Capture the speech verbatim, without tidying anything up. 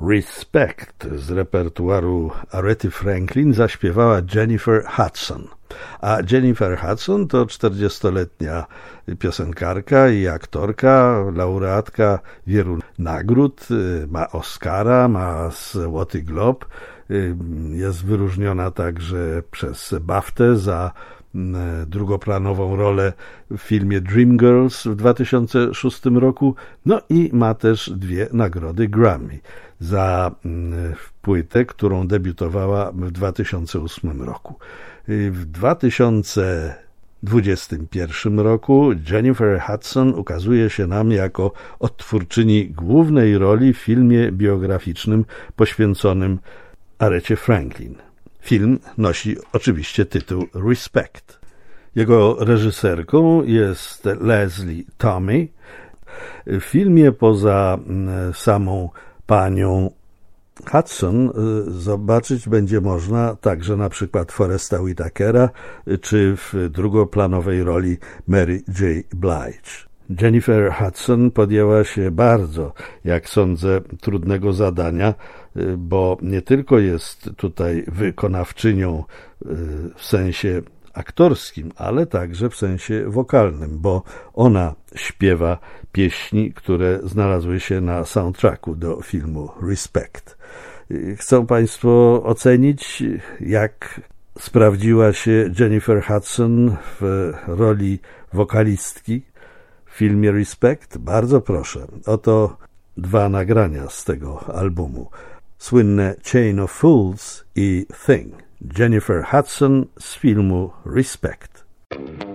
Respect z repertuaru Arethy Franklin zaśpiewała Jennifer Hudson. A Jennifer Hudson to czterdziestoletnia piosenkarka i aktorka, laureatka wielu nagród, ma Oscara, ma Złoty Glob, jest wyróżniona także przez BAFTę za drugoplanową rolę w filmie Dreamgirls w dwa tysiące szóstym roku, no i ma też dwie nagrody Grammy za płytę, którą debiutowała w dwa tysiące ósmym roku. W dwa tysiące dwudziestym pierwszym roku Jennifer Hudson ukazuje się nam jako odtwórczyni głównej roli w filmie biograficznym poświęconym Arecie Franklin. Film nosi oczywiście tytuł Respect. Jego reżyserką jest Leslie Tomei. W filmie poza samą panią Hudson zobaczyć będzie można także na przykład Foresta Whitakera czy w drugoplanowej roli Mary J. Blige. Jennifer Hudson podjęła się bardzo, jak sądzę, trudnego zadania, bo nie tylko jest tutaj wykonawczynią w sensie aktorskim, ale także w sensie wokalnym, bo ona śpiewa pieśni, które znalazły się na soundtracku do filmu Respect. Chcą Państwo ocenić, jak sprawdziła się Jennifer Hudson w roli wokalistki w filmie Respect? Bardzo proszę. Oto dwa nagrania z tego albumu. Słynne Chain of Fools i Thing. Jennifer Hudson z filmu Respect.